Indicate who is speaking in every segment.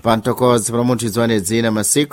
Speaker 1: Pantokozi para munthu idzwane dzina masiku.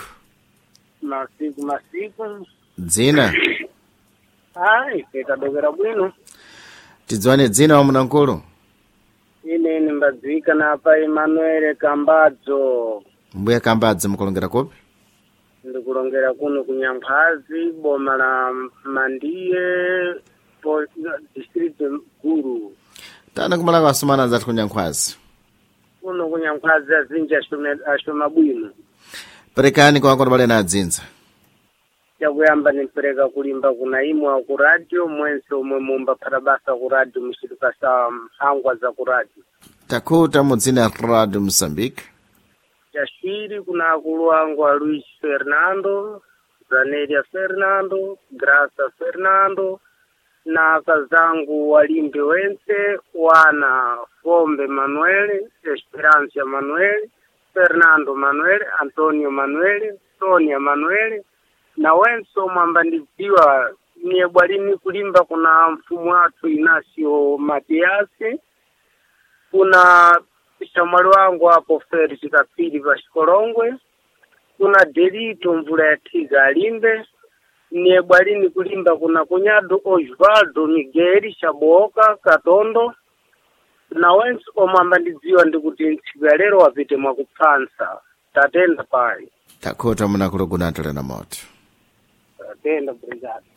Speaker 2: Masiku.
Speaker 1: Dzina.
Speaker 2: Ai, tikadokera bwino.
Speaker 1: Tidzwane dzina wa munankulu.
Speaker 2: Ine nimbadzika napa Emmanuel Kambadzo.
Speaker 1: Mbuya Kambadzo mukulongera kupi?
Speaker 2: Ndikulongera kuno kunyamphazi boma la Mandiye district Guru.
Speaker 1: Tana kumalaka wasumana zati kunyankhazi.
Speaker 2: Kuno kunyamphazi azinji ashoma bwino.
Speaker 1: Perekani kwa wakona bale na adzinza.
Speaker 2: Chakuyamba nimpereka kulimba kuna imwe ku radio mwense omwe mumba parabasa ku radio mishirika sa mphangwa za ku radio.
Speaker 1: Takuta mudzina Radio Mozambique.
Speaker 2: Chashiri kuna akulu wangu a Luis Fernando, Zanelia Fernando, Graça Fernando, na akazangu walimbe wense wana Fombe Manuel, Esperança Manuel, Fernando Manuel, Antonio Manuel, Sonia Manuel, na wense omwamba ndidziwa niye bwalini kulimba kuna mfumu watu Inacio Matiasi, kuna shamwali wangu hapo Feri Chikapili Vashikolongwe, kuna Delito Mvula ya Tiga Alimbe, niye bwalini kulimba kuna kunyado Osvaldo Miguel Shaboka Katondo, na wense omwamba ndidziwa ndikuti ntsiku ya lero wapite mwakupfansa tatenda pai
Speaker 1: Takuta munakulu kunatole na moto.
Speaker 2: tatenda brigade.